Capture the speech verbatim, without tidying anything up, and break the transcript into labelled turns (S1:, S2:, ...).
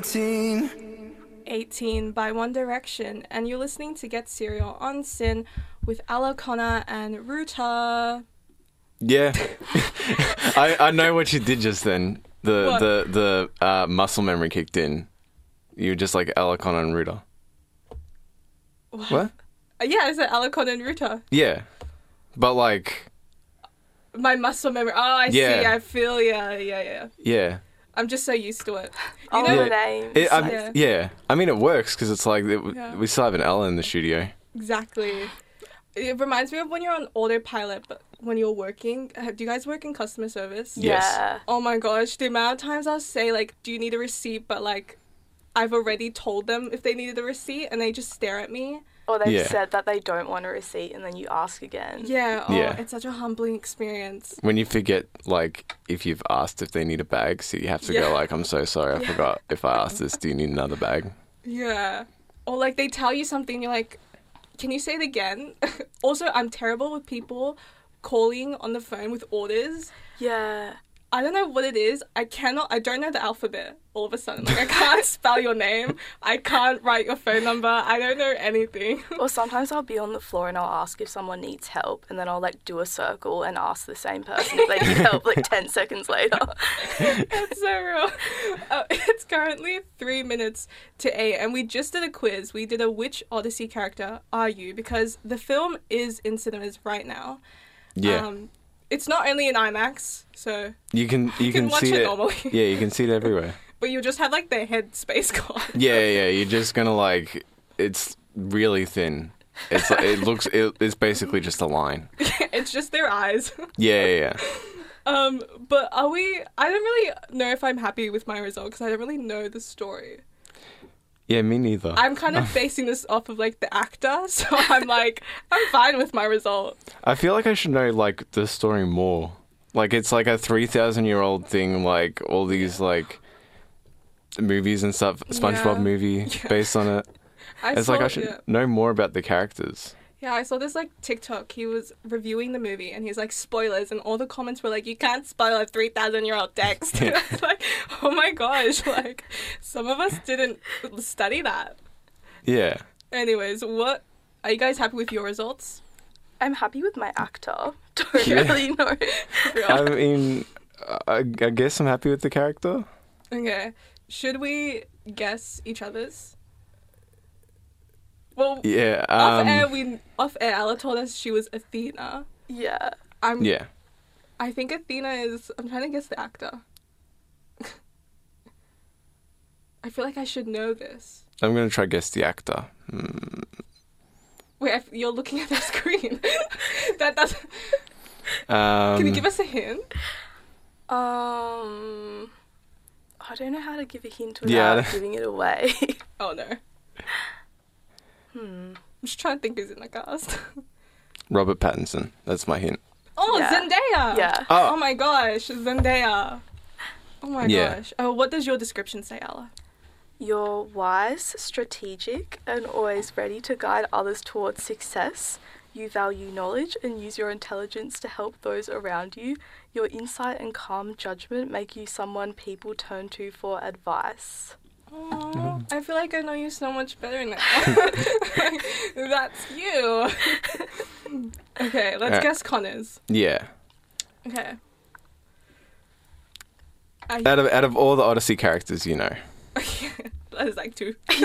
S1: eighteen by One Direction, and you're listening to Get Serial on Sin with Ella Connor and Ruta.
S2: Yeah. I, I know what you did just then. The
S1: What?
S2: the the uh, muscle memory kicked in. You were just like Ella Connor and Ruta.
S1: What?
S2: What?
S1: Uh, yeah, I said Ella Connor and Ruta.
S2: Yeah. But like,
S1: My muscle memory. Oh, I
S2: Yeah.
S1: see. I feel. Yeah, yeah, yeah.
S2: yeah.
S1: I'm just so used to it. You
S3: Oh,
S1: know,
S3: the
S2: Yeah.
S3: names.
S2: It, I,
S1: Yeah.
S2: yeah. I mean, it works because it's like it,
S1: Yeah.
S2: we still have an Ella in the studio.
S1: exactly. It reminds me of when you're on autopilot, but when you're working. uh, Do you guys work in customer service?
S2: Yes.
S3: Yeah.
S1: Oh my gosh, the amount of times I'll say, like, do you need a receipt? But, like, I've already told them if they needed a receipt and they just stare at me.
S3: Or they've
S2: Yeah.
S3: said that they don't want a receipt and then you ask again.
S1: Yeah, oh,
S2: Yeah.
S1: it's such a humbling experience.
S2: When you forget, like, if you've asked if they need a bag, so you have to
S1: Yeah.
S2: go like, I'm so sorry, I forgot. If I asked this, do you need another bag?
S1: Yeah. Or, like, they tell you something, you're like, can you say it again? Also, I'm terrible with people calling on the phone with orders.
S3: Yeah.
S1: I don't know what it is. I cannot, I don't know the alphabet all of a sudden. Like, I can't spell your name. I can't write your phone number. I don't know anything.
S3: Or sometimes I'll be on the floor and I'll ask if someone needs help and then I'll like do a circle and ask the same person if they need help like ten seconds later.
S1: That's so real. Uh, it's currently three minutes to eight, and we just did a quiz. We did a which Odyssey character are you? Because the film is in cinemas right now.
S2: Yeah.
S1: Um, it's not only in IMAX, so
S2: you can you,
S1: you can
S2: can,
S1: watch
S2: see
S1: it
S2: it.
S1: normally.
S2: Yeah, you can see it everywhere.
S1: but you'll just have like the head space gone.
S2: Yeah, yeah, yeah. You're just gonna like, it's really thin. It's like, it looks, it, it's basically just a line.
S1: It's just their eyes.
S2: Yeah, yeah, yeah.
S1: Um, but are we? I don't really know if I'm happy with my result because I don't really know the story.
S2: Yeah, me neither.
S1: I'm kind of basing this off of like the actor, so I'm like, I'm fine with my result.
S2: I feel like I should know like the story more. Like it's like a three thousand year old thing. Like all these like movies and stuff. SpongeBob
S1: Yeah.
S2: movie
S1: Yeah.
S2: based on it.
S1: I
S2: It's
S1: saw,
S2: like I should
S1: yeah.
S2: know more about the characters.
S1: Yeah, I saw this like TikTok. He was reviewing the movie and he's like, spoilers, and all the comments were like, you can't spoil a three thousand year old text. And I was like, oh my gosh, like some of us didn't study that.
S2: Yeah.
S1: Anyways, what are you guys happy with your results?
S3: I'm happy with my actor. Don't
S2: Yeah.
S3: really know.
S2: I mean, I, I guess I'm happy with the character.
S1: Okay, should we guess each other's? Well,
S2: Yeah.
S1: off
S2: Um,
S1: air, we off air. Ella told us she was Athena.
S3: Yeah.
S1: I'm.
S2: yeah.
S1: I think Athena is. I'm trying to guess the actor. I feel like I should know this.
S2: I'm gonna try guess the actor. Hmm.
S1: Wait, I, you're looking at the screen. that doesn't.
S2: Um,
S1: Can you give us a hint?
S3: Um, I don't know how to give a hint without
S2: Yeah, I don't-
S3: giving it away.
S1: Oh no.
S3: hmm.
S1: I'm just trying to think who's in the cast.
S2: Robert Pattinson. That's my hint.
S1: Oh,
S3: Yeah.
S1: Zendaya.
S3: Yeah.
S1: Oh.
S2: Oh,
S1: my gosh, Zendaya. Oh my
S2: Yeah.
S1: gosh. Oh, what does your description say, Ella?
S3: You're wise, strategic, and always ready to guide others towards success. You value knowledge and use your intelligence to help those around you. Your insight and calm judgment make you someone people turn to for advice.
S1: Oh, I feel like I know you so much better now. That's you. Okay, let's
S2: Uh,
S1: guess Connor's.
S2: yeah.
S1: Okay. I,
S2: Out of out of all the Odyssey characters, you know.
S1: that is like two.